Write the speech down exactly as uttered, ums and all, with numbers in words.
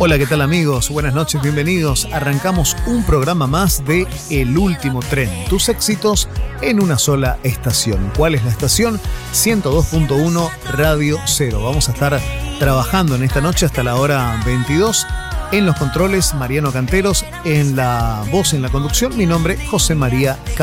Hola, ¿qué tal amigos? Buenas noches, bienvenidos. Arrancamos un programa más de El Último Tren. Tus éxitos en una sola estación. ¿Cuál es la estación? ciento dos punto uno Radio Cero. Vamos a estar trabajando en esta noche hasta la hora veintidós. En los controles, Mariano Canteros. En la voz, en la conducción, mi nombre, José María Canteros.